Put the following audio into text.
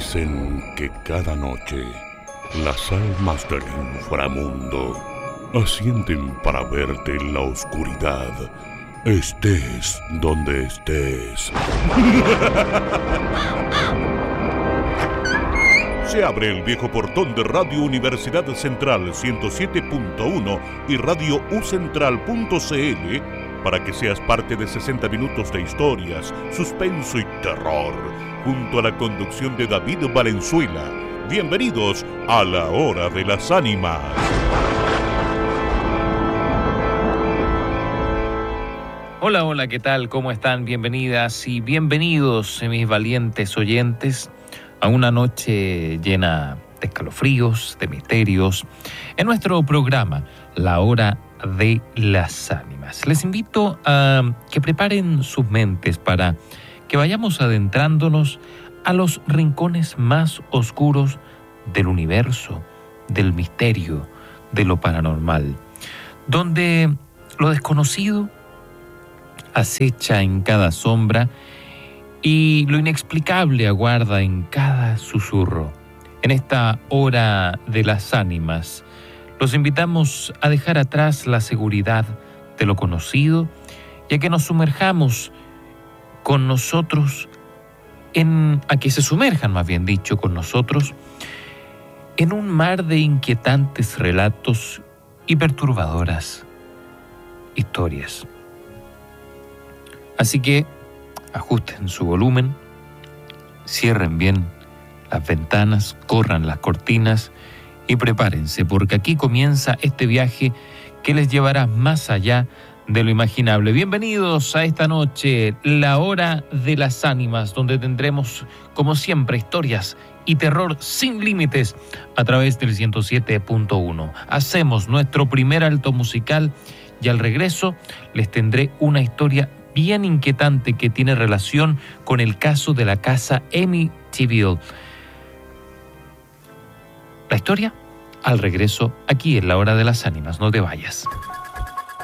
Dicen que cada noche las almas del inframundo ascienden para verte en la oscuridad, estés donde estés. Se abre el viejo portón de Radio Universidad Central 107.1 y Radio ucentral.cl para que seas parte de 60 minutos de historias, suspenso y terror, junto a la conducción de David Valenzuela. Bienvenidos a La Hora de las Ánimas. Hola, hola, ¿qué tal? ¿Cómo están? Bienvenidas y bienvenidos, mis valientes oyentes, a una noche llena de escalofríos, de misterios, en nuestro programa La Hora de las Ánimas. Les invito a que preparen sus mentes para que vayamos adentrándonos a los rincones más oscuros del universo, del misterio, de lo paranormal, donde lo desconocido acecha en cada sombra y lo inexplicable aguarda en cada susurro. En esta hora de las ánimas, los invitamos a dejar atrás la seguridad de lo conocido y a que nos sumerjamos con nosotros, a que se sumerjan, más bien dicho, con nosotros, en un mar de inquietantes relatos y perturbadoras historias. Así que ajusten su volumen, cierren bien las ventanas, corran las cortinas y prepárense, porque aquí comienza este viaje que les llevará más allá de lo imaginable. Bienvenidos a esta noche, La Hora de las Ánimas, donde tendremos, como siempre, historias y terror sin límites a través del 107.1. Hacemos nuestro primer alto musical y al regreso les tendré una historia bien inquietante que tiene relación con el caso de la casa Amityville. La historia al regreso aquí en La Hora de las Ánimas. No te vayas.